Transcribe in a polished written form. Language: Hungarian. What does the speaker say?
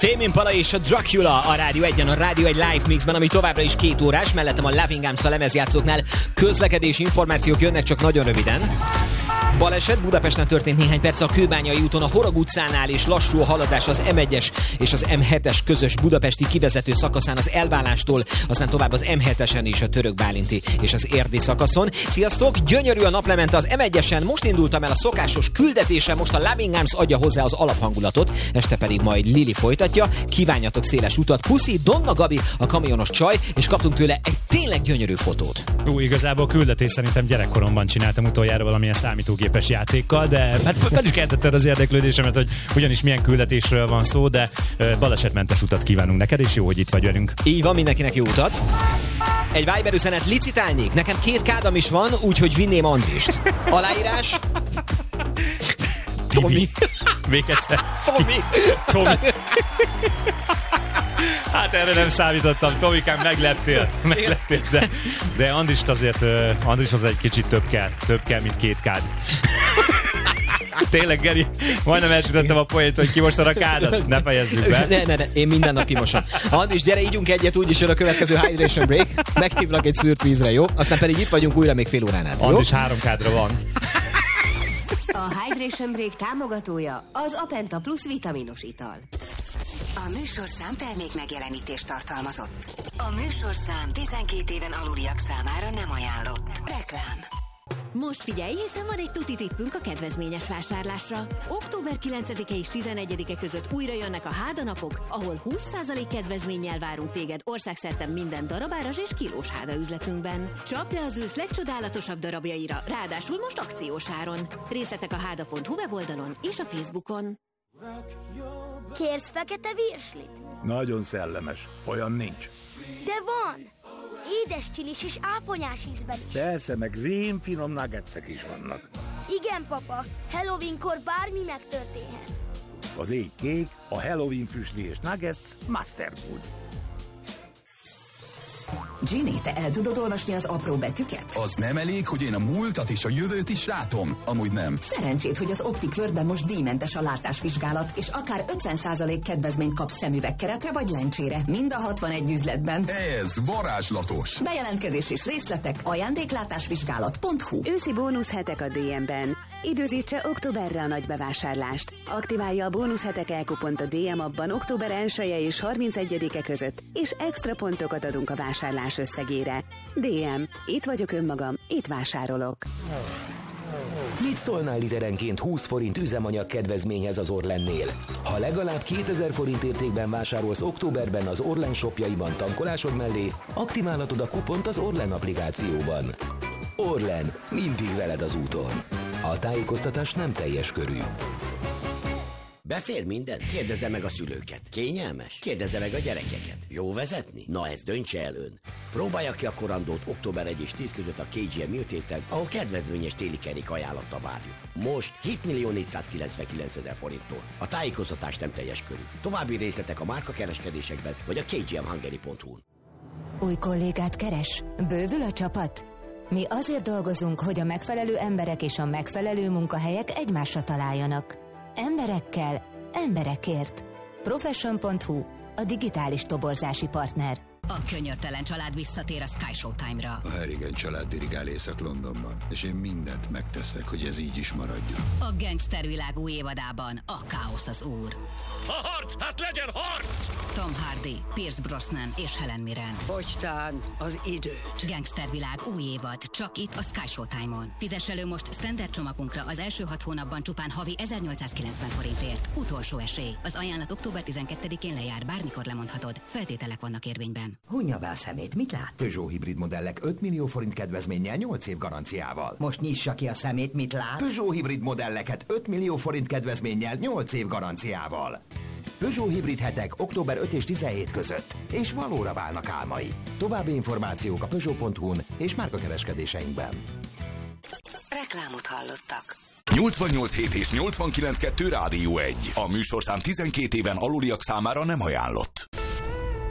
Tame Impala és a Dracula a Rádió 1-en, a Rádió 1 Live Mixben, ami továbbra is 2 órás, mellettem a Loving Arms a lemezjátszóknál közlekedési információk jönnek csak nagyon röviden. Baleset Budapesten történt néhány perc a Kőbányai úton, a Horog utcánál, és lassú a haladás az M1-es és az M7-es közös budapesti kivezető szakaszán az Elválástól, aztán tovább az M7-esen is a Török Bálinti és az Érdi szakaszon. Sziasztok! Gyönyörű a naplemente az M1-esen, most indultam el a szokásos küldetése, most a Loving Arms adja hozzá az alaphangulatot, este pedig majd Lili folytatja. Kívánjatok széles utat, puszi, Donna Gabi, a kamionos csaj, és kaptunk tőle egy tényleg gyönyörű fotót. Igazából küldetés szerintem gyerekkoromban csináltam utoljára valamilyen számítógépes játékkal, de hát fel is keltetted az érdeklődésemet, hogy ugyanis milyen küldetésről van szó, de balesetmentes utat kívánunk neked, és jó, hogy itt vagy velünk. Így van, mindenkinek jó utat. Egy Viber üzenet, licitálnék, nekem 2 kádam is van, úgyhogy vinném Andrist. Aláírás? Tomi. Még egyszer. Tomi. Hát erre nem számítottam, Tomikám, megleptél, de Andrist azért, Andrishoz egy kicsit több kell, mint 2 kád. Tényleg, Geri, majdnem elsütöttem a poént, hogy kimostad a kádat, ne fejezzük be. Ne, én minden nap kimosom. Andris, gyere, ígyunk egyet, úgyis jön a következő hydration break, meghívlak egy szűrt vízre, jó? Aztán pedig itt vagyunk újra még fél órán át, jó? Andris 3 kádra van. A Hydration Break támogatója az Apenta Plus vitaminos ital. A műsorszám termék megjelenítést tartalmazott. A műsorszám 12 éven aluliak számára nem ajánlott. Reklám. Most figyelj, hiszen van egy tuti tippünk a kedvezményes vásárlásra. Október 9-e és 11-e között újra jönnek a hádanapok, ahol 20% kedvezménnyel várunk téged országszerte minden darabáras és kilós háda üzletünkben. Csapd le az ősz legcsodálatosabb darabjaira, ráadásul most akciós áron. Részletek a háda.hu weboldalon és a Facebookon. Kérsz fekete virslit? Nagyon szellemes. Olyan nincs. De van! Édes csilis és áfonyás ízben is. Persze, meg rémfinom nuggetsek is vannak. Igen, papa. Halloweenkor bármi megtörténhet. Az éj kék, a Halloween füstli és nuggets Master Good. Ginny, te el tudod olvasni az apró betűket? Az nem elég, hogy én a múltat és a jövőt is látom? Amúgy nem. Szerencsét, hogy az Optik Worldben most díjmentes a látásvizsgálat, és akár 50% kedvezményt kapsz szemüvegkeretre vagy lencsére, mind a 61 üzletben. Ez varázslatos. Bejelentkezés és részletek ajándéklátásvizsgálat.hu. Őszi bónuszhetek a DM-ben. Időzítse októberre a nagy bevásárlást. Aktiválja a bónuszhetek elkupont a DM appban október 1-e és 31-e között, és extra pontokat adunk a vásárlás összegére. DM. Itt vagyok önmagam, itt vásárolok. Mit szólnál literenként 20 forint üzemanyag kedvezményhez az Orlennél? Ha legalább 2000 forint értékben vásárolsz októberben az Orlen shopjaiban tankolásod mellé, aktiválhatod a kupont az Orlen applikációban. Orlen, mindig veled az úton. A tájékoztatás nem teljes körű. Befér minden? Kérdezze meg a szülőket. Kényelmes? Kérdezze meg a gyerekeket. Jó vezetni? Na ezt döntse el ön. Próbálja ki a korandót október 1 és 10 között a KGM Műtéten, ahol kedvezményes téli kerék ajánlatta várjuk. Most 7.499.000 forinttól. A tájékoztatás nem teljes körű. További részletek a márkakereskedésekben vagy a kgmhungary.hu-n. Új kollégát keres? Bővül a csapat? Mi azért dolgozunk, hogy a megfelelő emberek és a megfelelő munkahelyek egymásra találjanak. Emberekkel, emberekért. Profession.hu, a digitális toborzási partner. A könyörtelen család visszatér a Sky Showtime-ra. A Harrigan család dirigál Észak-Londonban, és én mindent megteszek, hogy ez így is maradjon. A gangstervilág új évadában a káosz az úr. A harc! Hát legyen harc! Tom Hardy, Pierce Brosnan és Helen Mirren. Fogytán az időt. Gangstervilág új évad, csak itt a Sky Showtime-on. Fizess elő most standard csomagunkra az első 6 hónapban csupán havi 1890 forintért. Utolsó esély. Az ajánlat október 12-én lejár, bármikor lemondhatod. Feltételek vannak érvényben. Hunja be a szemét, mit lát? Peugeot hibrid modellek 5 millió forint kedvezménnyel 8 év garanciával. Most nyissa ki a szemét, mit lát? Peugeot hibrid modelleket 5 millió forint kedvezménnyel 8 év garanciával. Peugeot hibrid hetek október 5 és 17 között, és valóra válnak álmai. További információk a Peugeot.hu-n és márkakereskedéseinkben. Reklámot hallottak. 88.7 és 89.2 Rádió 1. A műsorszám 12 éven aluliak számára nem ajánlott.